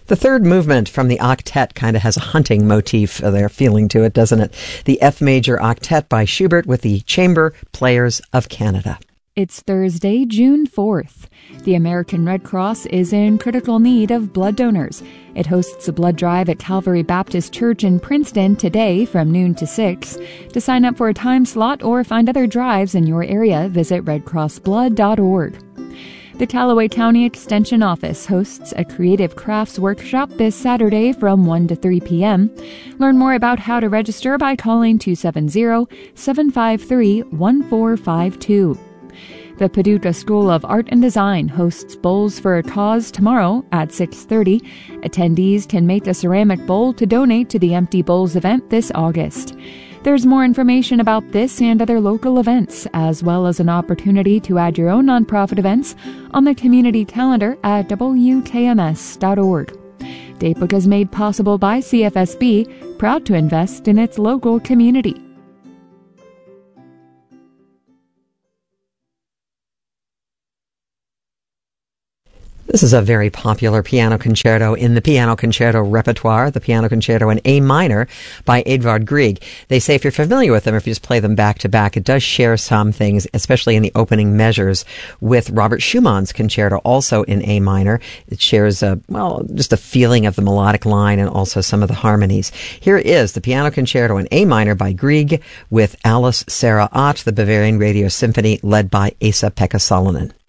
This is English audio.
The third movement from the octet kind of has a hunting motif there feeling to it, doesn't it? The F major octet by Schubert with the Chamber Players of Canada. It's Thursday, June 4th. The American Red Cross is in critical need of blood donors. It hosts a blood drive at Calvary Baptist Church in Princeton today from noon to 6. To sign up for a time slot or find other drives in your area, visit redcrossblood.org. The Callaway County Extension Office hosts a creative crafts workshop this Saturday from 1 to 3 p.m. Learn more about how to register by calling 270-753-1452. The Paducah School of Art and Design hosts Bowls for a Cause tomorrow at 6:30. Attendees can make a ceramic bowl to donate to the Empty Bowls event this August. There's more information about this and other local events, as well as an opportunity to add your own nonprofit events on the community calendar at wkms.org. Datebook is made possible by CFSB, proud to invest in its local community. This is a very popular piano concerto in the piano concerto repertoire, the piano concerto in A minor by Edvard Grieg. They say if you're familiar with them, if you just play them back to back, it does share some things, especially in the opening measures, with Robert Schumann's concerto, also in A minor. It shares just a feeling of the melodic line and also some of the harmonies. Here is the piano concerto in A minor by Grieg with Alice Sarah Ott, the Bavarian Radio Symphony, led by Esa-Pekka Salonen.